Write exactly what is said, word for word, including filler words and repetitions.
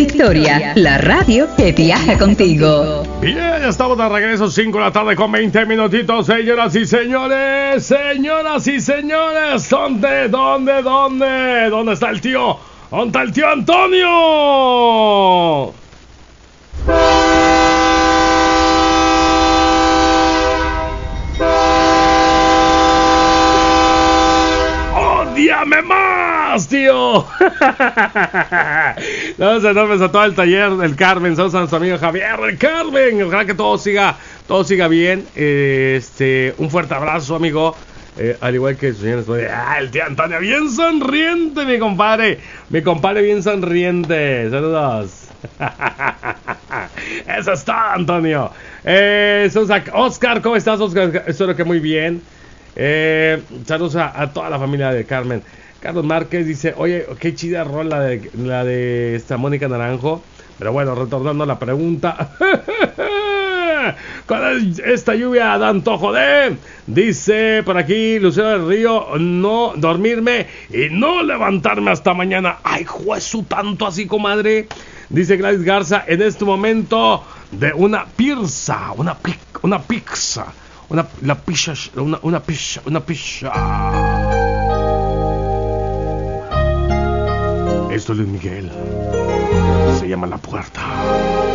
Victoria, la radio que viaja contigo. Bien, ya estamos de regreso, cinco de la tarde con veinte minutitos, señoras y señores, señoras y señores, ¿dónde, dónde, dónde? ¿Dónde está el tío? ¿Dónde está el tío Antonio? ¡Ódiame más, tío! Saludos enormes a todo el taller del Carmen. Saludos a nuestro amigo Javier del Carmen. Ojalá que todo siga, todo siga bien. Este, un fuerte abrazo, amigo. Eh, al igual que su señor, ah, el tío Antonio, bien sonriente, mi compadre. Mi compadre bien sonriente. Saludos. Eso está, Antonio. Eh, saludos a Oscar. ¿Cómo estás, Oscar? Espero que muy bien. Eh, saludos a, a toda la familia de Carmen. Carlos Márquez dice, oye, qué chida rola la de, la de esta Mónica Naranjo. Pero bueno, retornando a la pregunta. Con esta lluvia da antojo de, dice por aquí Lucero del Río, no dormirme y no levantarme hasta mañana. Ay, juezu, tanto así, comadre. Dice Gladys Garza, en este momento de una pizza, una, pi, una pizza, una, la pizza, una, una pizza, una pizza. Esto es Luis Miguel. Se llama La Puerta.